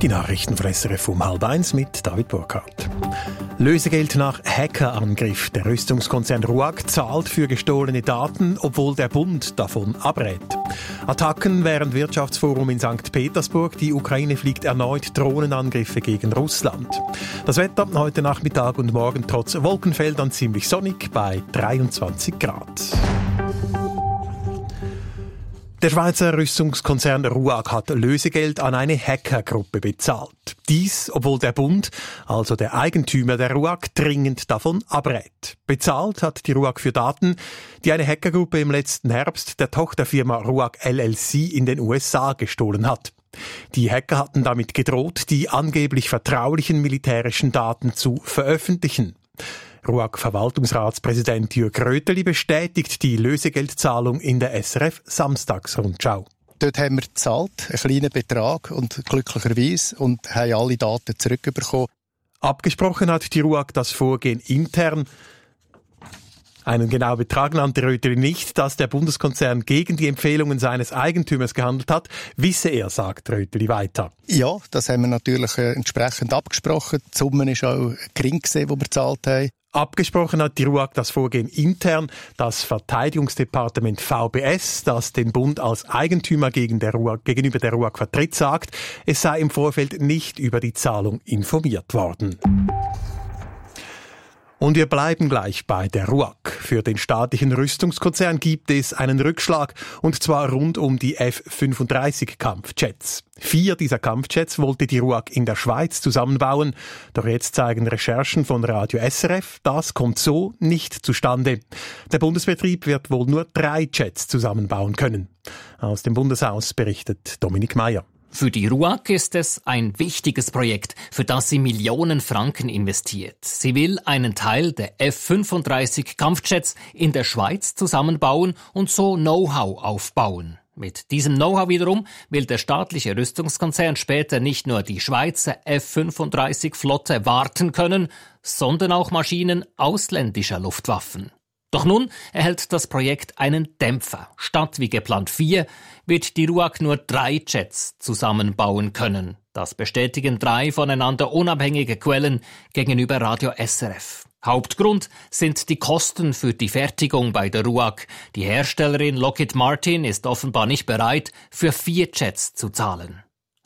Die Nachrichten von SRF um 12:30 mit David Burkhardt. Lösegeld nach Hackerangriff. Der Rüstungskonzern RUAG zahlt für gestohlene Daten, obwohl der Bund davon abrät. Attacken während Wirtschaftsforum in St. Petersburg. Die Ukraine fliegt erneut Drohnenangriffe gegen Russland. Das Wetter heute Nachmittag und morgen trotz Wolkenfeldern ziemlich sonnig bei 23 Grad. Der Schweizer Rüstungskonzern RUAG hat Lösegeld an eine Hackergruppe bezahlt. Dies, obwohl der Bund, also der Eigentümer der RUAG, dringend davon abrät. Bezahlt hat die RUAG für Daten, die eine Hackergruppe im letzten Herbst der Tochterfirma RUAG LLC in den USA gestohlen hat. Die Hacker hatten damit gedroht, die angeblich vertraulichen militärischen Daten zu veröffentlichen. RUAG-Verwaltungsratspräsident Jürg Röteli bestätigt die Lösegeldzahlung in der SRF-Samstagsrundschau. Dort haben wir gezahlt, einen kleinen Betrag und glücklicherweise und haben alle Daten zurückbekommen. Abgesprochen hat die RUAG das Vorgehen intern. Einen genauen Betrag nannte Röteli nicht. Dass der Bundeskonzern gegen die Empfehlungen seines Eigentümers gehandelt hat, wisse er, sagt Röteli weiter. Ja, das haben wir natürlich entsprechend abgesprochen. Die Summe ist auch gering gewesen, die wir gezahlt haben. Abgesprochen hat die RUAG das Vorgehen intern. Das Verteidigungsdepartement VBS, das den Bund als Eigentümer gegenüber der RUAG vertritt, sagt, es sei im Vorfeld nicht über die Zahlung informiert worden. Und wir bleiben gleich bei der RUAG. Für den staatlichen Rüstungskonzern gibt es einen Rückschlag, und zwar rund um die F-35 Kampfjets. 4 dieser Kampfjets wollte die RUAG in der Schweiz zusammenbauen. Doch jetzt zeigen Recherchen von Radio SRF, das kommt so nicht zustande. Der Bundesbetrieb wird wohl nur 3 Jets zusammenbauen können. Aus dem Bundeshaus berichtet Dominik Meyer. Für die RUAG ist es ein wichtiges Projekt, für das sie Millionen Franken investiert. Sie will einen Teil der F-35 Kampfjets in der Schweiz zusammenbauen und so Know-how aufbauen. Mit diesem Know-how wiederum will der staatliche Rüstungskonzern später nicht nur die Schweizer F-35-Flotte warten können, sondern auch Maschinen ausländischer Luftwaffen. Doch nun erhält das Projekt einen Dämpfer. Statt wie geplant 4 wird die RUAG nur 3 Jets zusammenbauen können. Das bestätigen 3 voneinander unabhängige Quellen gegenüber Radio SRF. Hauptgrund sind die Kosten für die Fertigung bei der RUAG. Die Herstellerin Lockheed Martin ist offenbar nicht bereit, für 4 Jets zu zahlen.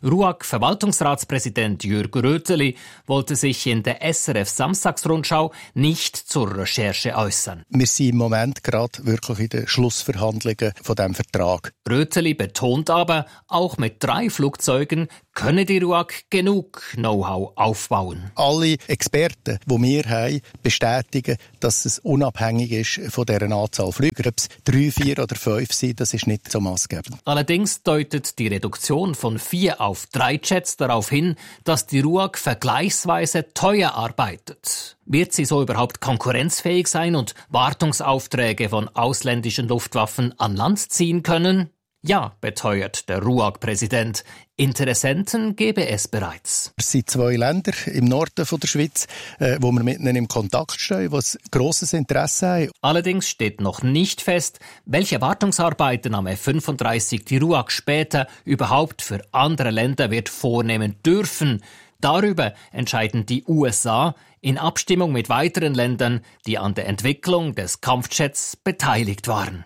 RUAG-Verwaltungsratspräsident Jürg Röteli wollte sich in der SRF-Samstagsrundschau nicht zur Recherche äußern. Wir sind im Moment gerade wirklich in den Schlussverhandlungen von diesem Vertrag. Röteli betont aber, auch mit 3 Flugzeugen könne die RUAG genug Know-how aufbauen. Alle Experten, die wir haben, bestätigen, dass es unabhängig ist von dieser Anzahl Flüger. Ob es 3, 4 oder 5 sind, das ist nicht so maßgebend. Allerdings deutet die Reduktion von 4 auf 3 Jets darauf hin, dass die RUAG vergleichsweise teuer arbeitet. Wird sie so überhaupt konkurrenzfähig sein und Wartungsaufträge von ausländischen Luftwaffen an Land ziehen können? Ja, beteuert der RUAG-Präsident. Interessenten gebe es bereits. Es sind 2 Länder im Norden von der Schweiz, wo wir mit ihnen im Kontakt stehen, die ein grosses Interesse haben. Allerdings steht noch nicht fest, welche Wartungsarbeiten am F-35 die RUAG später überhaupt für andere Länder wird vornehmen dürfen. Darüber entscheiden die USA in Abstimmung mit weiteren Ländern, die an der Entwicklung des Kampfjets beteiligt waren.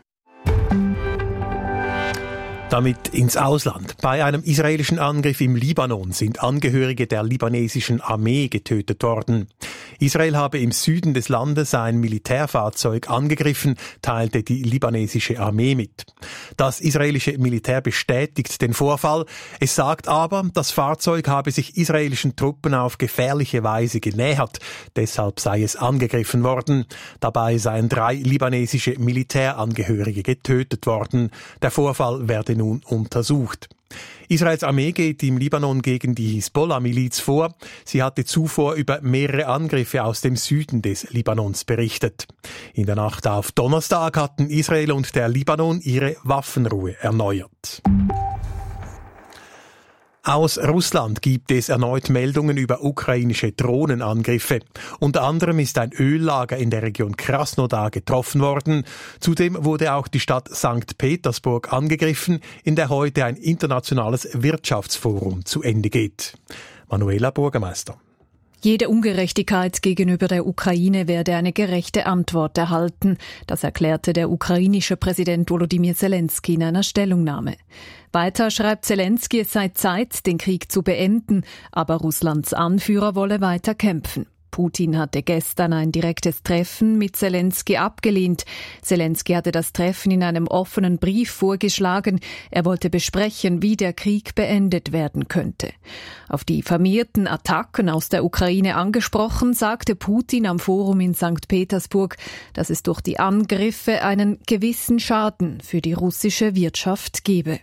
Damit ins Ausland. Bei einem israelischen Angriff im Libanon sind Angehörige der libanesischen Armee getötet worden. Israel habe im Süden des Landes ein Militärfahrzeug angegriffen, teilte die libanesische Armee mit. Das israelische Militär bestätigt den Vorfall. Es sagt aber, das Fahrzeug habe sich israelischen Truppen auf gefährliche Weise genähert. Deshalb sei es angegriffen worden. Dabei seien 3 libanesische Militärangehörige getötet worden. Der Vorfall werde nun untersucht. Israels Armee geht im Libanon gegen die Hisbollah-Miliz vor. Sie hatte zuvor über mehrere Angriffe aus dem Süden des Libanons berichtet. In der Nacht auf Donnerstag hatten Israel und der Libanon ihre Waffenruhe erneuert. Aus Russland gibt es erneut Meldungen über ukrainische Drohnenangriffe. Unter anderem ist ein Öllager in der Region Krasnodar getroffen worden. Zudem wurde auch die Stadt St. Petersburg angegriffen, in der heute ein internationales Wirtschaftsforum zu Ende geht. Manuela Bürgermeister. Jede Ungerechtigkeit gegenüber der Ukraine werde eine gerechte Antwort erhalten. Das erklärte der ukrainische Präsident Volodymyr Zelensky in einer Stellungnahme. Weiter schreibt Zelensky, es sei Zeit, den Krieg zu beenden, aber Russlands Anführer wolle weiter kämpfen. Putin hatte gestern ein direktes Treffen mit Zelensky abgelehnt. Zelensky hatte das Treffen in einem offenen Brief vorgeschlagen. Er wollte besprechen, wie der Krieg beendet werden könnte. Auf die vermehrten Attacken aus der Ukraine angesprochen, sagte Putin am Forum in St. Petersburg, dass es durch die Angriffe einen gewissen Schaden für die russische Wirtschaft gebe.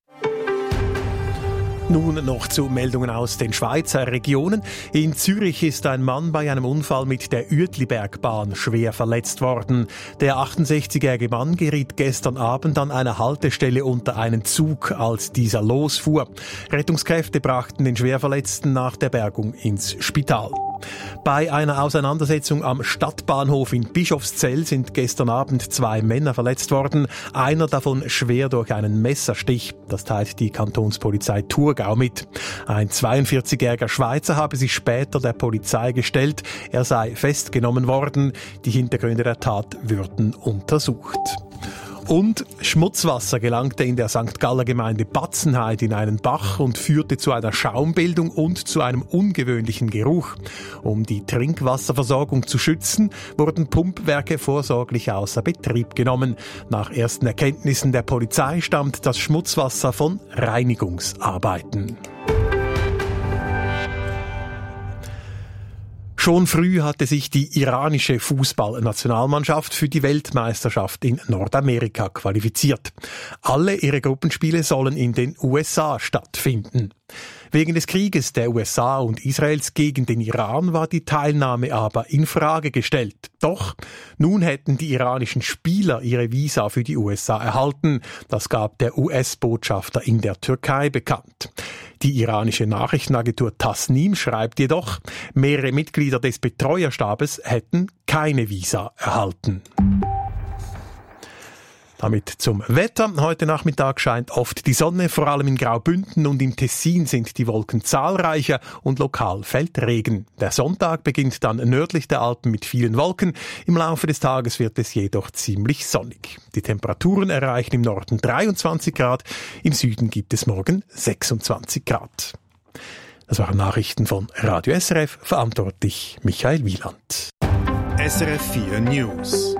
Nun noch zu Meldungen aus den Schweizer Regionen. In Zürich ist ein Mann bei einem Unfall mit der Uetlibergbahn schwer verletzt worden. Der 68-jährige Mann geriet gestern Abend an einer Haltestelle unter einen Zug, als dieser losfuhr. Rettungskräfte brachten den Schwerverletzten nach der Bergung ins Spital. Bei einer Auseinandersetzung am Stadtbahnhof in Bischofszell sind gestern Abend 2 Männer verletzt worden, einer davon schwer durch einen Messerstich. Das teilt die Kantonspolizei Thurgau mit. Ein 42-jähriger Schweizer habe sich später der Polizei gestellt. Er sei festgenommen worden. Die Hintergründe der Tat würden untersucht. Und Schmutzwasser gelangte in der St. Galler Gemeinde Batzenheide in einen Bach und führte zu einer Schaumbildung und zu einem ungewöhnlichen Geruch. Um die Trinkwasserversorgung zu schützen, wurden Pumpwerke vorsorglich außer Betrieb genommen. Nach ersten Erkenntnissen der Polizei stammt das Schmutzwasser von Reinigungsarbeiten. Schon früh hatte sich die iranische Fußballnationalmannschaft für die Weltmeisterschaft in Nordamerika qualifiziert. Alle ihre Gruppenspiele sollen in den USA stattfinden. Wegen des Krieges der USA und Israels gegen den Iran war die Teilnahme aber in Frage gestellt. Doch nun hätten die iranischen Spieler ihre Visa für die USA erhalten. Das gab der US-Botschafter in der Türkei bekannt. Die iranische Nachrichtenagentur Tasnim schreibt jedoch, mehrere Mitglieder des Betreuerstabes hätten keine Visa erhalten. Damit zum Wetter. Heute Nachmittag scheint oft die Sonne, vor allem in Graubünden und im Tessin sind die Wolken zahlreicher und lokal fällt Regen. Der Sonntag beginnt dann nördlich der Alpen mit vielen Wolken. Im Laufe des Tages wird es jedoch ziemlich sonnig. Die Temperaturen erreichen im Norden 23 Grad, im Süden gibt es morgen 26 Grad. Das waren Nachrichten von Radio SRF, verantwortlich Michael Wieland. SRF 4 News.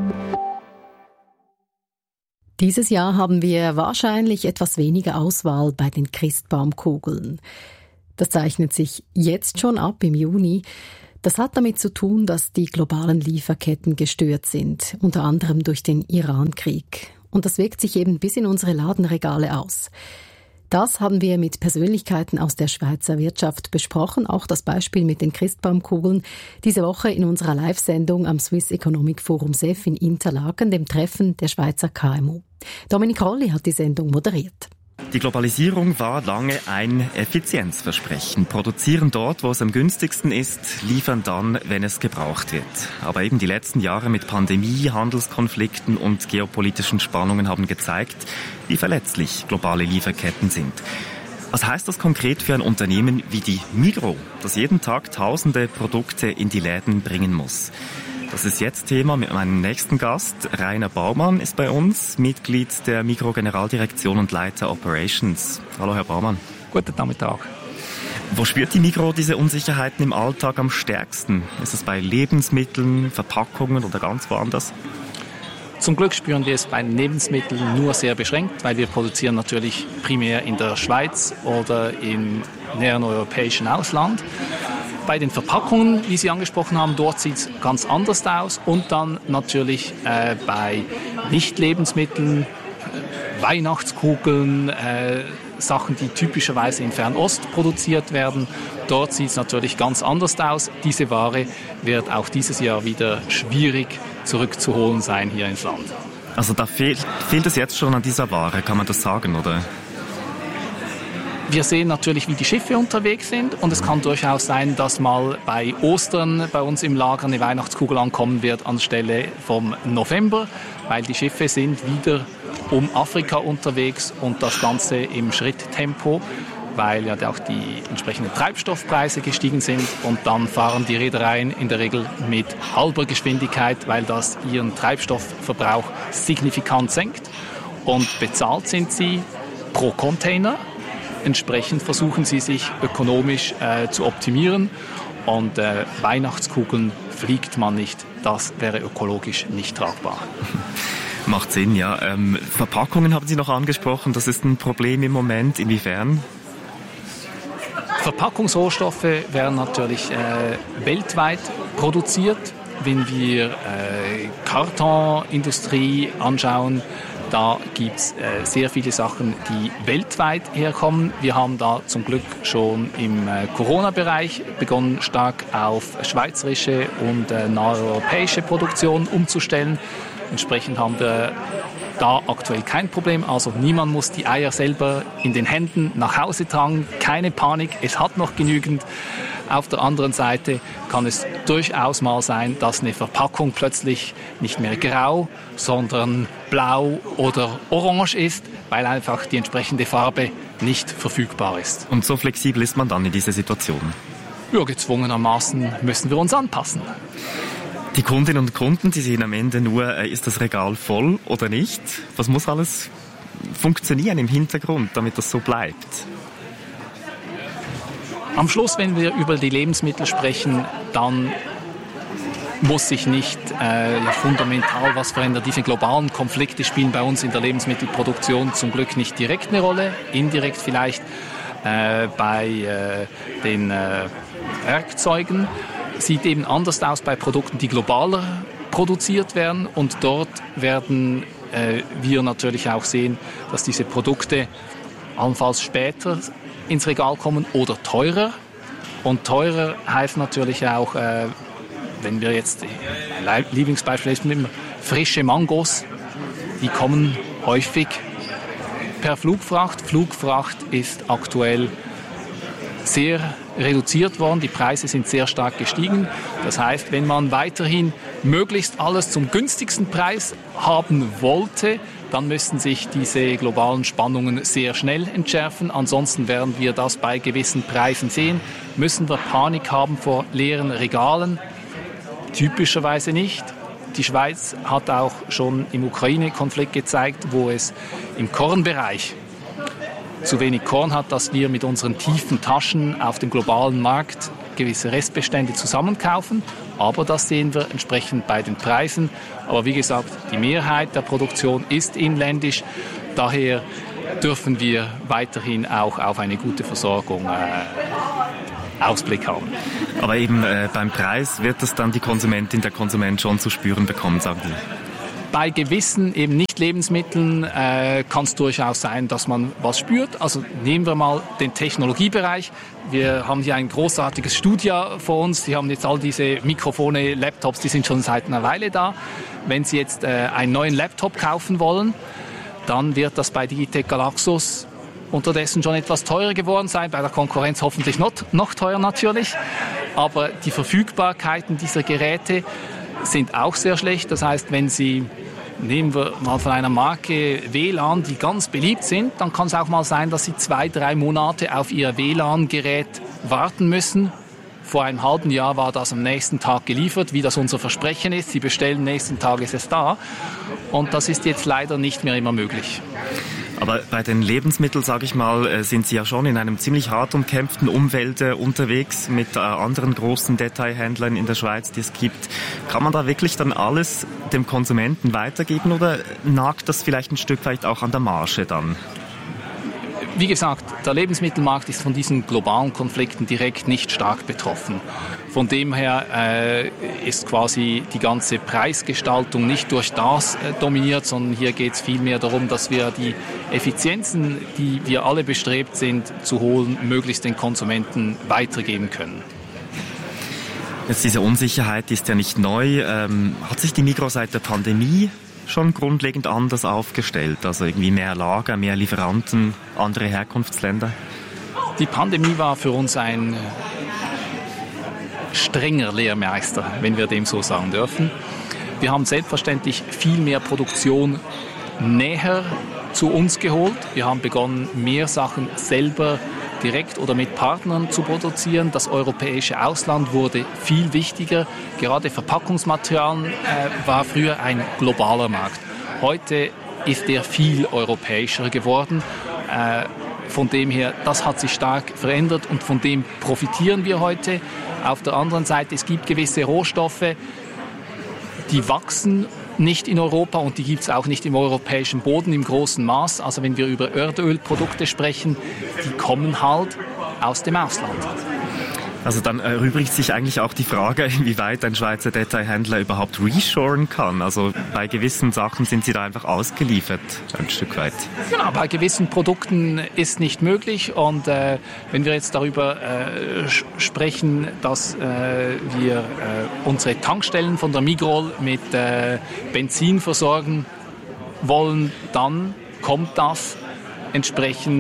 Dieses Jahr haben wir wahrscheinlich etwas weniger Auswahl bei den Christbaumkugeln. Das zeichnet sich jetzt schon ab im Juni. Das hat damit zu tun, dass die globalen Lieferketten gestört sind, unter anderem durch den Iran-Krieg. Und das wirkt sich eben bis in unsere Ladenregale aus. Das haben wir mit Persönlichkeiten aus der Schweizer Wirtschaft besprochen, auch das Beispiel mit den Christbaumkugeln, diese Woche in unserer Live-Sendung am Swiss Economic Forum SEF in Interlaken, dem Treffen der Schweizer KMU. Dominik Rolli hat die Sendung moderiert. Die Globalisierung war lange ein Effizienzversprechen. Produzieren dort, wo es am günstigsten ist, liefern dann, wenn es gebraucht wird. Aber eben die letzten Jahre mit Pandemie, Handelskonflikten und geopolitischen Spannungen haben gezeigt, wie verletzlich globale Lieferketten sind. Was heißt das konkret für ein Unternehmen wie die Migros, das jeden Tag tausende Produkte in die Läden bringen muss? Das ist jetzt Thema mit meinem nächsten Gast. Rainer Baumann ist bei uns, Mitglied der Migros Generaldirektion und Leiter Operations. Hallo Herr Baumann. Guten Nachmittag. Wo spürt die Migros diese Unsicherheiten im Alltag am stärksten? Ist es bei Lebensmitteln, Verpackungen oder ganz woanders? Zum Glück spüren wir es bei Lebensmitteln nur sehr beschränkt, weil wir produzieren natürlich primär in der Schweiz oder im näheren europäischen Ausland. Bei den Verpackungen, wie Sie angesprochen haben, dort sieht es ganz anders aus. Und dann natürlich bei Nicht-Lebensmitteln, Weihnachtskugeln, Sachen, die typischerweise in Fernost produziert werden. Dort sieht es natürlich ganz anders aus. Diese Ware wird auch dieses Jahr wieder schwierig zurückzuholen sein hier ins Land. Also da fehlt es jetzt schon an dieser Ware, kann man das sagen, oder? Wir sehen natürlich, wie die Schiffe unterwegs sind und es kann durchaus sein, dass mal bei Ostern bei uns im Lager eine Weihnachtskugel ankommen wird anstelle vom November, weil die Schiffe sind wieder um Afrika unterwegs und das Ganze im Schritttempo, weil ja auch die entsprechenden Treibstoffpreise gestiegen sind und dann fahren die Reedereien in der Regel mit halber Geschwindigkeit, weil das ihren Treibstoffverbrauch signifikant senkt und bezahlt sind sie pro Container. Entsprechend versuchen sie sich ökonomisch zu optimieren und Weihnachtskugeln fliegt man nicht. Das wäre ökologisch nicht tragbar. Macht Sinn, ja. Verpackungen haben Sie noch angesprochen, das ist ein Problem im Moment. Inwiefern? Verpackungsrohstoffe werden natürlich weltweit produziert. Wenn wir Kartonindustrie anschauen, da gibt es sehr viele Sachen, die weltweit herkommen. Wir haben da zum Glück schon im Corona-Bereich begonnen, stark auf schweizerische und nordeuropäische Produktion umzustellen. Entsprechend haben wir da aktuell kein Problem. Also niemand muss die Eier selber in den Händen nach Hause tragen. Keine Panik, es hat noch genügend. Auf der anderen Seite kann es durchaus mal sein, dass eine Verpackung plötzlich nicht mehr grau, sondern blau oder orange ist, weil einfach die entsprechende Farbe nicht verfügbar ist. Und so flexibel ist man dann in dieser Situation? Ja, gezwungenermaßen müssen wir uns anpassen. Die Kundinnen und Kunden, die sehen am Ende nur, ist das Regal voll oder nicht? Was muss alles funktionieren im Hintergrund, damit das so bleibt? Am Schluss, wenn wir über die Lebensmittel sprechen, dann muss sich nicht fundamental was verändern. Diese globalen Konflikte spielen bei uns in der Lebensmittelproduktion zum Glück nicht direkt eine Rolle, indirekt vielleicht bei den Werkzeugen. Sieht eben anders aus bei Produkten, die globaler produziert werden und dort werden wir natürlich auch sehen, dass diese Produkte allenfalls später ins Regal kommen oder teurer. Und teurer heißt natürlich auch, wenn wir jetzt, Lieblingsbeispiel ist immer frische Mangos, die kommen häufig per Flugfracht. Flugfracht ist aktuell sehr reduziert worden, die Preise sind sehr stark gestiegen. Das heißt, wenn man weiterhin möglichst alles zum günstigsten Preis haben wollte, dann müssten sich diese globalen Spannungen sehr schnell entschärfen. Ansonsten werden wir das bei gewissen Preisen sehen. Müssen wir Panik haben vor leeren Regalen? Typischerweise nicht. Die Schweiz hat auch schon im Ukraine-Konflikt gezeigt, wo es im Kornbereich zu wenig Korn hat, dass wir mit unseren tiefen Taschen auf dem globalen Markt gewisse Restbestände zusammenkaufen. Aber das sehen wir entsprechend bei den Preisen. Aber wie gesagt, die Mehrheit der Produktion ist inländisch. Daher dürfen wir weiterhin auch auf eine gute Versorgung Ausblick haben. Aber eben beim Preis wird es dann die Konsumentin, der Konsument schon zu spüren bekommen, sagen Sie? Bei gewissen eben Nicht-Lebensmitteln kann es durchaus sein, dass man was spürt. Also nehmen wir mal den Technologiebereich. Wir haben hier ein großartiges Studio vor uns. Sie haben jetzt all diese Mikrofone, Laptops, die sind schon seit einer Weile da. Wenn Sie jetzt einen neuen Laptop kaufen wollen, dann wird das bei Digitec Galaxus unterdessen schon etwas teurer geworden sein. Bei der Konkurrenz hoffentlich noch teurer natürlich. Aber die Verfügbarkeiten dieser Geräte sind auch sehr schlecht. Das heißt, wenn Sie, nehmen wir mal von einer Marke WLAN, die ganz beliebt sind, dann kann es auch mal sein, dass Sie 2-3 Monate auf Ihr WLAN-Gerät warten müssen. Vor einem halben Jahr war das am nächsten Tag geliefert, wie das unser Versprechen ist. Sie bestellen, nächsten Tag ist es da. Und das ist jetzt leider nicht mehr immer möglich. Aber bei den Lebensmitteln, sage ich mal, sind Sie ja schon in einem ziemlich hart umkämpften Umfeld unterwegs mit anderen großen Detailhändlern in der Schweiz, die es gibt. Kann man da wirklich dann alles dem Konsumenten weitergeben oder nagt das vielleicht ein Stück weit auch an der Marge dann? Wie gesagt, der Lebensmittelmarkt ist von diesen globalen Konflikten direkt nicht stark betroffen. Von dem her ist quasi die ganze Preisgestaltung nicht durch das dominiert, sondern hier geht es vielmehr darum, dass wir die Effizienzen, die wir alle bestrebt sind zu holen, möglichst den Konsumenten weitergeben können. Jetzt diese Unsicherheit ist ja nicht neu. Hat sich die Migros seit der Pandemie schon grundlegend anders aufgestellt? Also irgendwie mehr Lager, mehr Lieferanten, andere Herkunftsländer? Die Pandemie war für uns ein strenger Lehrmeister, wenn wir dem so sagen dürfen. Wir haben selbstverständlich viel mehr Produktion näher zu uns geholt. Wir haben begonnen, mehr Sachen selber direkt oder mit Partnern zu produzieren. Das europäische Ausland wurde viel wichtiger. Gerade Verpackungsmaterialien war früher ein globaler Markt. Heute ist der viel europäischer geworden. Von dem her, das hat sich stark verändert und von dem profitieren wir heute. Auf der anderen Seite, es gibt gewisse Rohstoffe, die wachsen nicht in Europa und die gibt es auch nicht im europäischen Boden im großen Maß. Also wenn wir über Erdölprodukte sprechen, die kommen halt aus dem Ausland. Also dann erübrigt sich eigentlich auch die Frage, inwieweit ein Schweizer Detailhändler überhaupt reshoren kann. Also bei gewissen Sachen sind Sie da einfach ausgeliefert, ein Stück weit. Genau, bei gewissen Produkten ist nicht möglich. Und wenn wir jetzt darüber sprechen, dass wir unsere Tankstellen von der Migrol mit Benzin versorgen wollen, dann kommt das entsprechend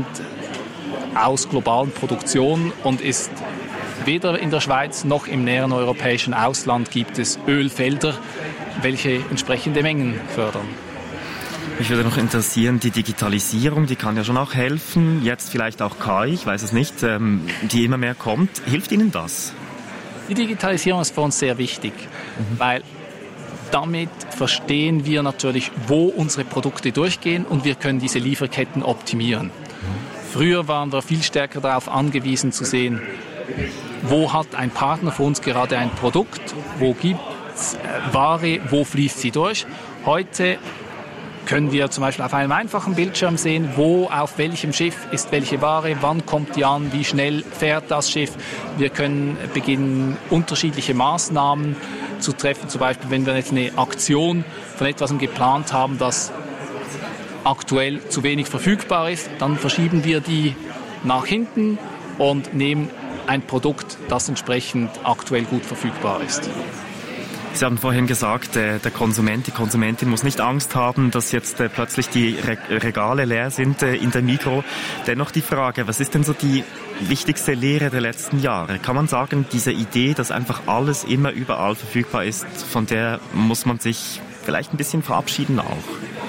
aus globalen Produktionen und ist weder in der Schweiz noch im näheren europäischen Ausland gibt es Ölfelder, welche entsprechende Mengen fördern. Mich würde noch interessieren, die Digitalisierung, die kann ja schon auch helfen, jetzt vielleicht auch KI, ich weiß es nicht, die immer mehr kommt. Hilft Ihnen das? Die Digitalisierung ist für uns sehr wichtig, weil damit verstehen wir natürlich, wo unsere Produkte durchgehen und wir können diese Lieferketten optimieren. Früher waren wir viel stärker darauf angewiesen zu sehen, wo hat ein Partner für uns gerade ein Produkt, wo gibt es Ware, wo fließt sie durch. Heute können wir zum Beispiel auf einem einfachen Bildschirm sehen, wo auf welchem Schiff ist welche Ware, wann kommt die an, wie schnell fährt das Schiff. Wir können beginnen, unterschiedliche Maßnahmen zu treffen. Zum Beispiel, wenn wir jetzt eine Aktion von etwas geplant haben, das aktuell zu wenig verfügbar ist, dann verschieben wir die nach hinten und nehmen ein Produkt, das entsprechend aktuell gut verfügbar ist. Sie haben vorhin gesagt, der Konsument, die Konsumentin muss nicht Angst haben, dass jetzt plötzlich die Regale leer sind in der Migros. Dennoch die Frage, was ist denn so die wichtigste Lehre der letzten Jahre? Kann man sagen, diese Idee, dass einfach alles immer überall verfügbar ist, von der muss man sich vielleicht ein bisschen verabschieden auch?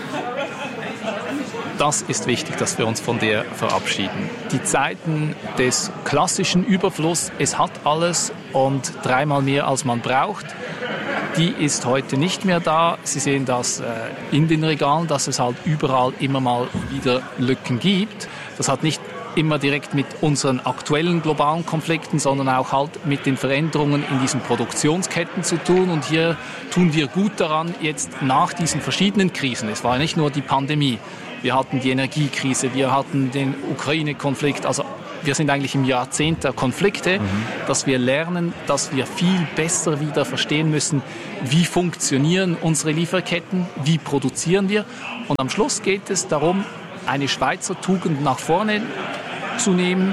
Das ist wichtig, dass wir uns von der verabschieden. Die Zeiten des klassischen Überflusses, es hat alles und dreimal mehr als man braucht, die ist heute nicht mehr da. Sie sehen das in den Regalen, dass es halt überall immer mal wieder Lücken gibt. Das hat nicht immer direkt mit unseren aktuellen globalen Konflikten, sondern auch halt mit den Veränderungen in diesen Produktionsketten zu tun. Und hier tun wir gut daran, jetzt nach diesen verschiedenen Krisen, es war nicht nur die Pandemie, wir hatten die Energiekrise, wir hatten den Ukraine-Konflikt, also wir sind eigentlich im Jahrzehnt der Konflikte, dass wir lernen, dass wir viel besser wieder verstehen müssen, wie funktionieren unsere Lieferketten, wie produzieren wir. Und am Schluss geht es darum, eine Schweizer Tugend nach vorne zu nehmen,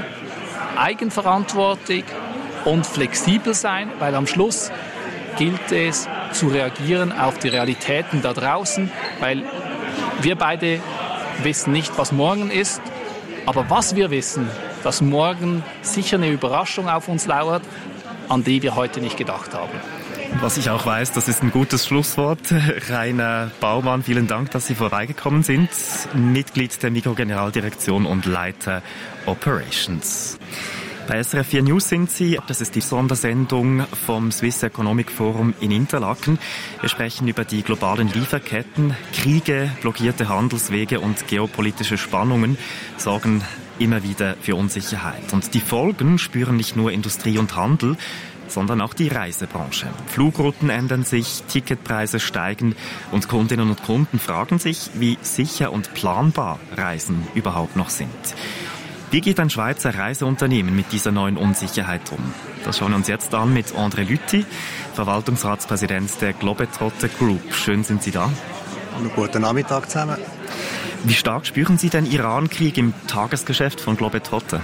eigenverantwortlich und flexibel sein, weil am Schluss gilt es zu reagieren auf die Realitäten da draußen, weil wir beide wissen nicht, was morgen ist, aber was wir wissen, dass morgen sicher eine Überraschung auf uns lauert, an die wir heute nicht gedacht haben. Was ich auch weiß, das ist ein gutes Schlusswort. Rainer Baumann, vielen Dank, dass Sie vorbeigekommen sind. Mitglied der Mikro-Generaldirektion und Leiter Operations. Bei SRF 4 News sind Sie. Das ist die Sondersendung vom Swiss Economic Forum in Interlaken. Wir sprechen über die globalen Lieferketten. Kriege, blockierte Handelswege und geopolitische Spannungen sorgen immer wieder für Unsicherheit. Und die Folgen spüren nicht nur Industrie und Handel, sondern auch die Reisebranche. Flugrouten ändern sich, Ticketpreise steigen und Kundinnen und Kunden fragen sich, wie sicher und planbar Reisen überhaupt noch sind. Wie geht ein Schweizer Reiseunternehmen mit dieser neuen Unsicherheit um? Das schauen wir uns jetzt an mit André Lüthi, Verwaltungsratspräsident der Globetrotter Group. Schön sind Sie da. Guten Nachmittag zusammen. Wie stark spüren Sie den Iran-Krieg im Tagesgeschäft von Globetrotter?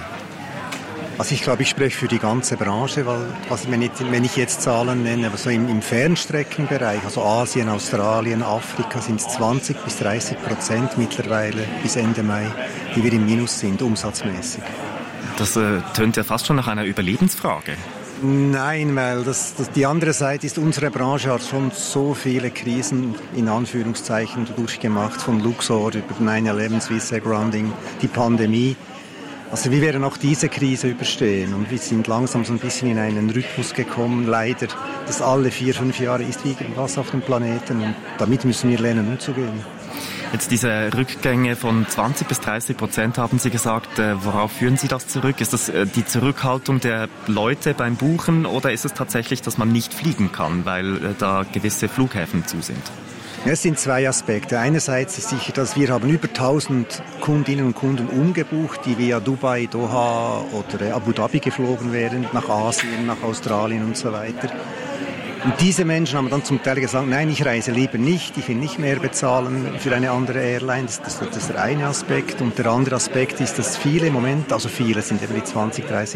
Also ich glaube, ich spreche für die ganze Branche, weil wenn ich jetzt Zahlen nenne, aber so im Fernstreckenbereich, also Asien, Australien, Afrika, sind es 20-30% mittlerweile bis Ende Mai, die wir im Minus sind, umsatzmäßig. Das tönt ja fast schon nach einer Überlebensfrage. Nein, weil die andere Seite ist, unsere Branche hat schon so viele Krisen in Anführungszeichen durchgemacht, von Luxor über 9/11, Swiss Air Grounding, die Pandemie. Also wir werden auch diese Krise überstehen und wir sind langsam so ein bisschen in einen Rhythmus gekommen, leider, dass alle 4-5 Jahre ist irgendwas auf dem Planeten und damit müssen wir lernen umzugehen. Jetzt diese Rückgänge von 20-30% haben Sie gesagt. Worauf führen Sie das zurück? Ist das die Zurückhaltung der Leute beim Buchen oder ist es tatsächlich, dass man nicht fliegen kann, weil da gewisse Flughäfen zu sind? Es sind zwei Aspekte. Einerseits ist sicher, dass wir haben über 1000 Kundinnen und Kunden umgebucht, die via Dubai, Doha oder Abu Dhabi geflogen wären, nach Asien, nach Australien und so weiter. Und diese Menschen haben dann zum Teil gesagt, nein, ich reise lieber nicht, ich will nicht mehr bezahlen für eine andere Airline. Das ist der eine Aspekt. Und der andere Aspekt ist, dass viele im Moment, also viele sind eben die 20-30%,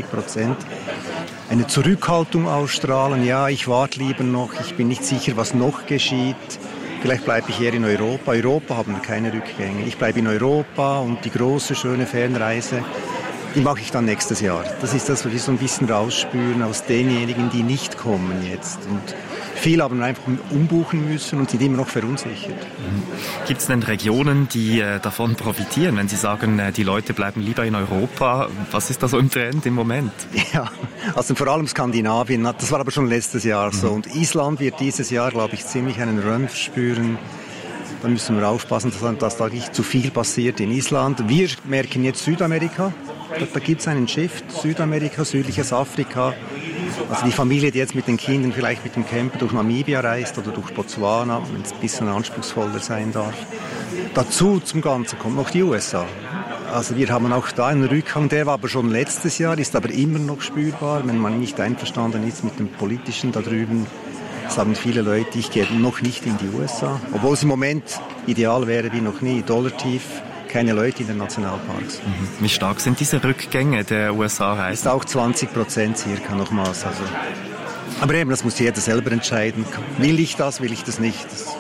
eine Zurückhaltung ausstrahlen. Ja, ich warte lieber noch, ich bin nicht sicher, was noch geschieht. Vielleicht bleibe ich eher in Europa. Europa haben wir keine Rückgänge. Ich bleibe in Europa und die große, schöne Fernreise, die mache ich dann nächstes Jahr. Das ist das, was wir so ein bisschen rausspüren aus denjenigen, die nicht kommen jetzt. Und viele haben einfach umbuchen müssen und sind immer noch verunsichert. Gibt es denn Regionen, die davon profitieren, wenn Sie sagen, die Leute bleiben lieber in Europa? Was ist da so im Trend im Moment? Ja, also vor allem Skandinavien, das war aber schon letztes Jahr so. Und Island wird dieses Jahr, glaube ich, ziemlich einen Run spüren. Da müssen wir aufpassen, dass da nicht zu viel passiert in Island. Wir merken jetzt Südamerika. Da gibt es einen Shift, Südamerika, südliches Afrika. Also die Familie, die jetzt mit den Kindern vielleicht mit dem Camper durch Namibia reist oder durch Botswana, wenn es ein bisschen anspruchsvoller sein darf. Dazu zum Ganzen kommt noch die USA. Also wir haben auch da einen Rückgang, der war aber schon letztes Jahr, ist aber immer noch spürbar, wenn man nicht einverstanden ist mit dem Politischen da drüben. Sagen viele Leute, ich gehe noch nicht in die USA, obwohl es im Moment ideal wäre wie noch nie, dollartief. Keine Leute in den Nationalparks. Wie stark sind diese Rückgänge der USA-Reisen? Ist auch 20% circa nochmals. Also. Aber eben, das muss jeder selber entscheiden. Will ich das nicht?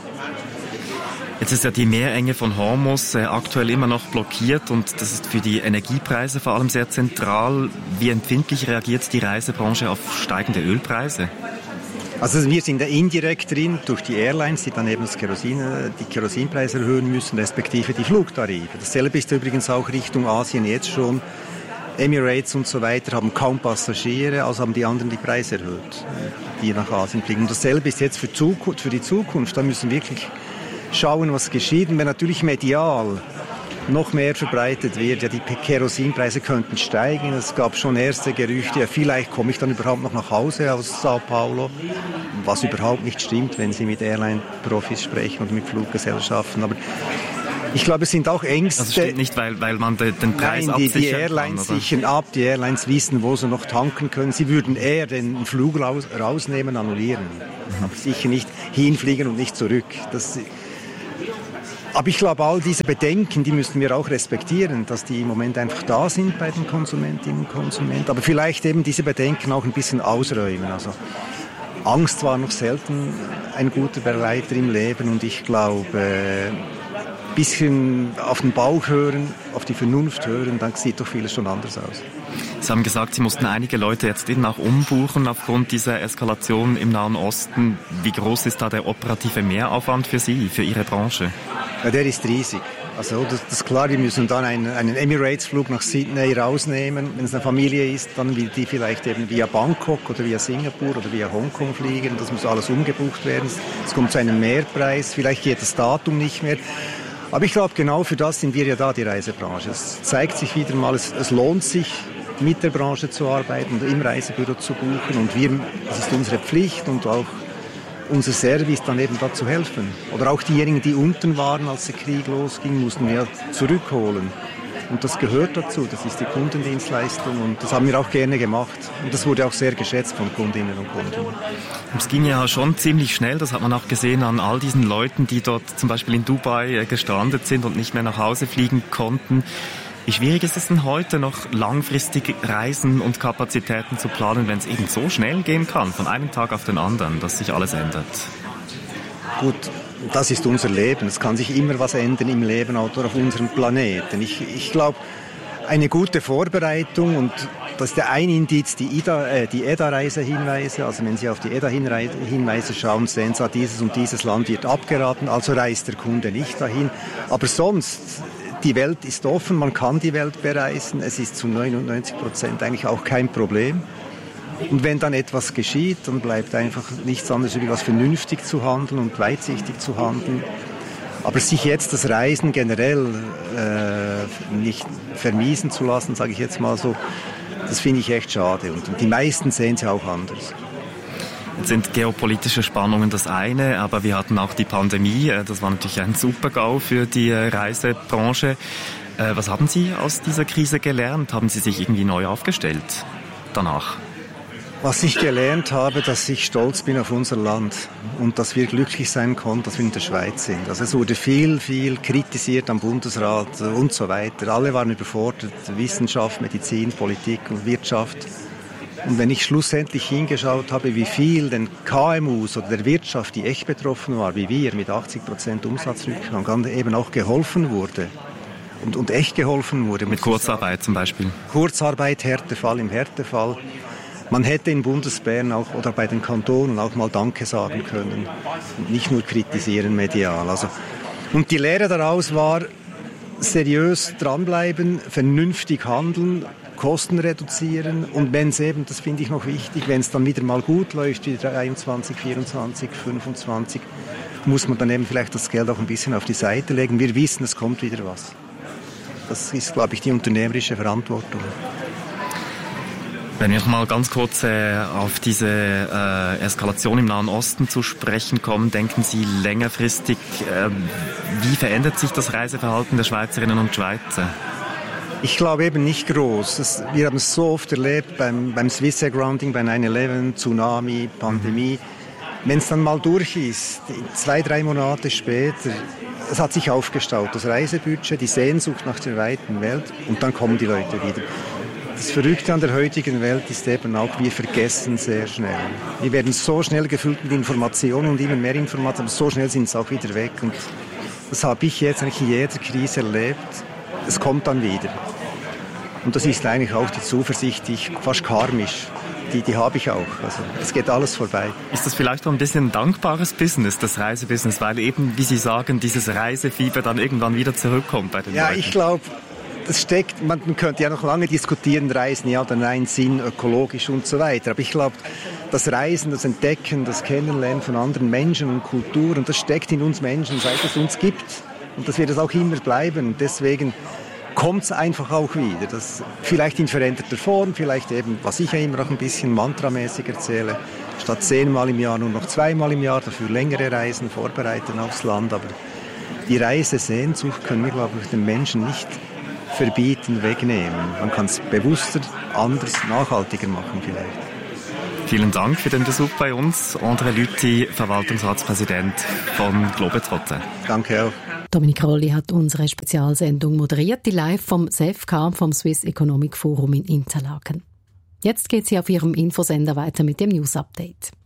Jetzt ist ja die Meerenge von Hormuz aktuell immer noch blockiert und das ist für die Energiepreise vor allem sehr zentral. Wie empfindlich reagiert die Reisebranche auf steigende Ölpreise? Also wir sind da indirekt drin durch die Airlines, die dann eben die Kerosinpreise erhöhen müssen, respektive die Flugtarife. Dasselbe ist übrigens auch Richtung Asien jetzt schon. Emirates und so weiter haben kaum Passagiere, also haben die anderen die Preise erhöht, die nach Asien fliegen. Und dasselbe ist jetzt für die Zukunft. Da müssen wir wirklich schauen, was geschieht. Und wenn natürlich medial noch mehr verbreitet wird, ja, die Kerosinpreise könnten steigen. Es gab schon erste Gerüchte, ja, vielleicht komme ich dann überhaupt noch nach Hause aus Sao Paulo, was überhaupt nicht stimmt, wenn Sie mit Airline-Profis sprechen oder mit Fluggesellschaften. Aber ich glaube, es sind auch Ängste. Das stimmt nicht, weil man den Preis absichern kann. Die Airlines sichern ab, die Airlines wissen, wo sie noch tanken können. Sie würden eher den Flug rausnehmen, annullieren. Aber sicher nicht hinfliegen und nicht zurück. Aber ich glaube, all diese Bedenken, die müssen wir auch respektieren, dass die im Moment einfach da sind bei den Konsumentinnen und Konsumenten. Aber vielleicht eben diese Bedenken auch ein bisschen ausräumen. Also Angst war noch selten ein guter Begleiter im Leben und ich glaube, ein bisschen auf den Bauch hören, auf die Vernunft hören, dann sieht doch vieles schon anders aus. Sie haben gesagt, Sie mussten einige Leute jetzt eben auch umbuchen aufgrund dieser Eskalation im Nahen Osten. Wie groß ist da der operative Mehraufwand für Sie, für Ihre Branche? Ja, der ist riesig. Also das ist klar, wir müssen dann einen Emirates-Flug nach Sydney rausnehmen. Wenn es eine Familie ist, dann will die vielleicht eben via Bangkok oder via Singapur oder via Hongkong fliegen. Das muss alles umgebucht werden. Es kommt zu einem Mehrpreis. Vielleicht geht das Datum nicht mehr. Aber ich glaube, genau für das sind wir ja da, die Reisebranche. Es zeigt sich wieder mal, es lohnt sich, mit der Branche zu arbeiten und im Reisebüro zu buchen. Und das ist unsere Pflicht und auch unser Service, dann eben da zu helfen. Oder auch diejenigen, die unten waren, als der Krieg losging, mussten wir zurückholen. Und das gehört dazu, das ist die Kundendienstleistung und das haben wir auch gerne gemacht. Und das wurde auch sehr geschätzt von Kundinnen und Kunden. Es ging ja schon ziemlich schnell, das hat man auch gesehen an all diesen Leuten, die dort zum Beispiel in Dubai gestrandet sind und nicht mehr nach Hause fliegen konnten. Wie schwierig ist es denn heute noch, langfristig Reisen und Kapazitäten zu planen, wenn es eben so schnell gehen kann, von einem Tag auf den anderen, dass sich alles ändert? Gut, das ist unser Leben. Es kann sich immer was ändern im Leben oder auf unserem Planeten. Ich glaube, eine gute Vorbereitung und das ist der ein Indiz, die EDA-Reisehinweise. Also wenn Sie auf die EDA-Hinweise schauen, sehen Sie, dieses und dieses Land wird abgeraten, also reist der Kunde nicht dahin. Aber sonst, die Welt ist offen, man kann die Welt bereisen, es ist zu 99% eigentlich auch kein Problem. Und wenn dann etwas geschieht, dann bleibt einfach nichts anderes übrig, als vernünftig zu handeln und weitsichtig zu handeln. Aber sich jetzt das Reisen generell nicht vermiesen zu lassen, sage ich jetzt mal so, das finde ich echt schade. Und die meisten sehen es ja auch anders. Jetzt sind geopolitische Spannungen das eine, aber wir hatten auch die Pandemie. Das war natürlich ein Super-GAU für die Reisebranche. Was haben Sie aus dieser Krise gelernt? Haben Sie sich irgendwie neu aufgestellt danach? Was ich gelernt habe, dass ich stolz bin auf unser Land und dass wir glücklich sein konnten, dass wir in der Schweiz sind. Also es wurde viel kritisiert am Bundesrat und so weiter. Alle waren überfordert, Wissenschaft, Medizin, Politik und Wirtschaft. Und wenn ich schlussendlich hingeschaut habe, wie viel den KMUs oder der Wirtschaft, die echt betroffen war, wie wir mit 80% Umsatzrückgang, eben auch geholfen wurde. Und echt geholfen wurde. Mit Kurzarbeit zum Beispiel? Kurzarbeit, Härtefall im Härtefall. Man hätte in Bundesbern auch oder bei den Kantonen auch mal Danke sagen können und nicht nur kritisieren medial. Also, und die Lehre daraus war, seriös dranbleiben, vernünftig handeln, Kosten reduzieren und wenn es eben, das finde ich noch wichtig, wenn es dann wieder mal gut läuft, wie 23, 24, 25, muss man dann eben vielleicht das Geld auch ein bisschen auf die Seite legen. Wir wissen, es kommt wieder was. Das ist, glaube ich, die unternehmerische Verantwortung. Wenn wir noch mal ganz kurz auf diese Eskalation im Nahen Osten zu sprechen kommen, denken Sie längerfristig, wie verändert sich das Reiseverhalten der Schweizerinnen und Schweizer? Ich glaube eben nicht groß. Wir haben es so oft erlebt beim Swissair Grounding, bei 9/11, Tsunami, Pandemie. Wenn es dann mal durch ist, 2-3 Monate später, es hat sich aufgestaut, das Reisebudget, die Sehnsucht nach der weiten Welt und dann kommen die Leute wieder. Das Verrückte an der heutigen Welt ist eben auch, wir vergessen sehr schnell. Wir werden so schnell gefüllt mit Informationen und immer mehr Informationen, aber so schnell sind es auch wieder weg. Und das habe ich jetzt eigentlich in jeder Krise erlebt. Es kommt dann wieder. Und das ist eigentlich auch die Zuversicht, fast karmisch. Die habe ich auch. Also es geht alles vorbei. Ist das vielleicht auch ein bisschen ein dankbares Business, das Reisebusiness, weil eben, wie Sie sagen, dieses Reisefieber dann irgendwann wieder zurückkommt bei den Leuten? Ja, ich glaube, das steckt, man könnte ja noch lange diskutieren, Reisen, ja oder nein, Sinn, ökologisch und so weiter. Aber ich glaube, das Reisen, das Entdecken, das Kennenlernen von anderen Menschen und Kulturen, das steckt in uns Menschen, seit es uns gibt. Und das wird es auch immer bleiben. Und deswegen kommt es einfach auch wieder. Das vielleicht in veränderter Form, vielleicht eben, was ich ja immer auch ein bisschen mantramäßig erzähle, statt 10-mal im Jahr nur noch 2-mal im Jahr, dafür längere Reisen vorbereiten aufs Land. Aber die Reisesehnsucht können wir, glaube ich, den Menschen nicht verbieten, wegnehmen. Man kann es bewusster, anders, nachhaltiger machen vielleicht. Vielen Dank für den Besuch bei uns. André Lüthi, Verwaltungsratspräsident von Globetrotter. Danke auch. Dominik Rolli hat unsere Spezialsendung moderiert, die live vom SEFCA, vom Swiss Economic Forum in Interlaken. Jetzt geht sie auf ihrem Infosender weiter mit dem News Update.